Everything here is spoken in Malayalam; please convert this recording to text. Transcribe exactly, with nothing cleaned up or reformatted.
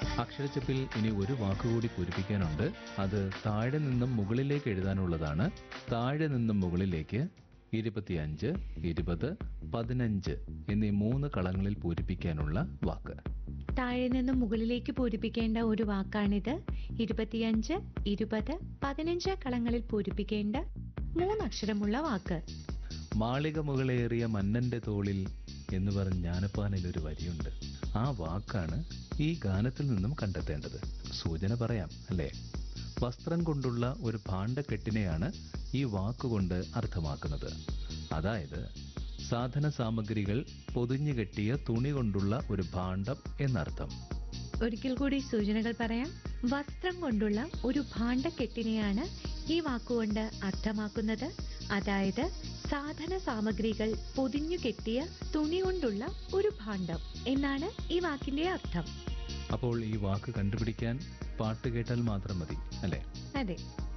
അക്ഷരച്ചപ്പിൽ ഇനി ഒരു വാക്കുകൂടി പൂരിപ്പിക്കാനുണ്ട്. അത് താഴെ നിന്നും മുകളിലേക്ക് എഴുതാനുള്ളതാണ്. താഴെ നിന്നും മുകളിലേക്ക് ഇരുപത്തിയഞ്ച്, ഇരുപത്, പതിനഞ്ച് എന്നീ മൂന്ന് കളങ്ങളിൽ പൂരിപ്പിക്കാനുള്ള വാക്ക്. താഴെ നിന്നും മുകളിലേക്ക് പൂരിപ്പിക്കേണ്ട ഒരു വാക്കാണിത്. ഇരുപത്തിയഞ്ച്, ഇരുപത്, പതിനഞ്ച് കളങ്ങളിൽ പൂരിപ്പിക്കേണ്ട മൂന്നക്ഷരമുള്ള വാക്ക്. മാളിക മുകളേറിയ മന്നന്റെ തോളിൽ എന്ന് പറഞ്ഞ് ജ്ഞാനപ്പാനിലൊരു വരിയുണ്ട്. ആ വാക്കാണ് ഈ ഗാനത്തിൽ നിന്നും കണ്ടെത്തേണ്ടത്. സൂചന പറയാം അല്ലേ? വസ്ത്രം കൊണ്ടുള്ള ഒരു ഭാണ്ഡക്കെട്ടിനെയാണ് ഈ വാക്കുകൊണ്ട് അർത്ഥമാക്കുന്നത്. അതായത് സാധന സാമഗ്രികൾ പൊതിഞ്ഞു കെട്ടിയ തുണി കൊണ്ടുള്ള ഒരു ഭാണ്ഡം എന്നർത്ഥം. ഒരിക്കൽ കൂടി സൂചനകൾ പറയാം. വസ്ത്രം കൊണ്ടുള്ള ഒരു ഭാണ്ഡക്കെട്ടിനെയാണ് ഈ വാക്കുകൊണ്ട് അർത്ഥമാക്കുന്നത്. അതായത് സാധന സാമഗ്രികൾ പൊതിഞ്ഞു കെട്ടിയ തുണി കൊണ്ടുള്ള ഒരു ഭാണ്ഡം എന്നാണ് ഈ വാക്കിന്റെ അർത്ഥം. അപ്പോൾ ഈ വാക്ക് കണ്ടുപിടിക്കാൻ പാട്ട് കേട്ടാൽ മാത്രം മതി അല്ലേ? അതെ.